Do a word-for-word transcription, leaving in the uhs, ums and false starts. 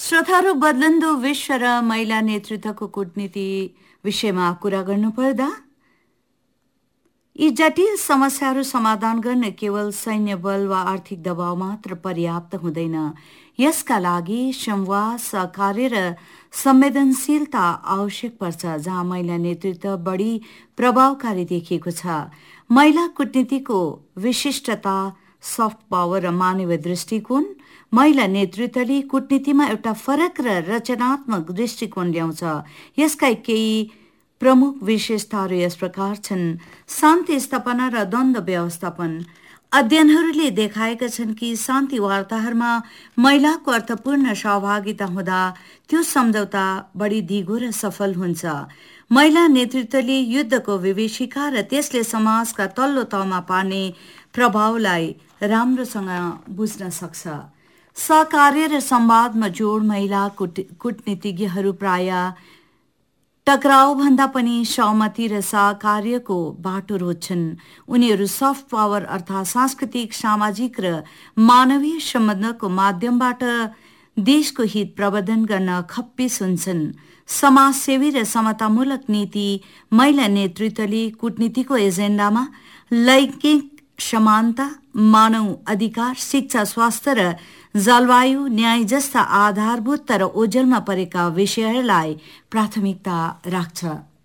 श्रोताहरू, बदलन्दो विश्व र महिला नेतृत्वको कूटनीति विषयमा कुरा गर्नुपर्दा यी जटिल समस्याहरू समाधान गर्न केवल सैन्य बल वा आर्थिक दबाव मात्र पर्याप्त हुँदैन। यसका लागि संवाद, सहकार्य र संवेदनशीलता आवश्यक पर्छ, जहाँ महिला नेतृत्व बढी प्रभावकारी देखिएको छ। महिला कूटनीतिको विशिष्टता, सफ्ट पावर र मानवीय दृष्टिकोण। महिला नेतृत्वले कूटनीतिमा एउटा फरक र रचनात्मक दृष्टिकोण ल्याउँछ। यसका केही प्रमुख विशेषताहरू यस प्रकार छन्। शान्ति स्थापना र द्वन्द्व व्यवस्थापन। अध्ययनहरूले देखाएका छन् कि शान्ति वार्ताहरूमा महिलाको अर्थपूर्ण सहभागिता हुँदा त्यो सम्झौता बढी दिगो र सफल हुन्छ। महिला नेतृत्वले युद्धको विभीषिका र त्यसले समाजका तल्लो तहमा पार्ने प्रभावलाई राम्रोसँग बुझ्न सक्छ। सहकार्य र संवादमा जोड। महिला कूट कूटनीतिज्ञहरू प्राय टकरावभन्दा पनि सहमति र सहकार्यको बाटो रोज्छन्। उनीहरू सफ्ट पावर अर्थात् सांस्कृतिक, सामाजिक र मानवीय सम्बन्धको माध्यमबाट देशको हित प्रवर्धन गर्न खप्पिस हुन्छन्। समाजसेवी र समतामूलक नीति। महिला नेतृत्वले कूटनीतिको एजेन्डामा लैङ्गिक समानता, मानव अधिकार, शिक्षा, स्वास्थ्य र जलवायु न्याय जस्ता आधारभूत तर ओझेलमा परेका विषयहरूलाई प्राथमिकता राख्छ।